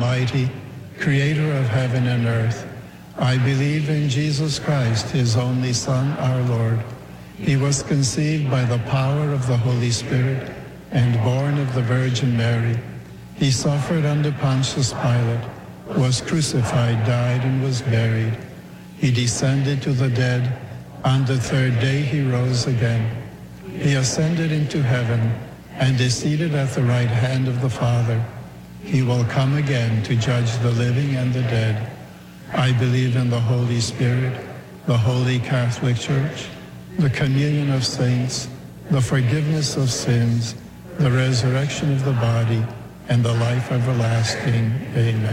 Almighty, creator of heaven and earth. I believe in Jesus Christ, his only Son, our Lord. He was conceived by the power of the Holy Spirit and born of the Virgin Mary. He suffered under Pontius Pilate, was crucified, died, and was buried. He descended to the dead. On the third day he rose again. He ascended into heaven and is seated at the right hand of the Father. He will come again to judge the living and the dead. I believe in the Holy Spirit, the Holy Catholic Church, the communion of saints, the forgiveness of sins, the resurrection of the body, and the life everlasting. Amen.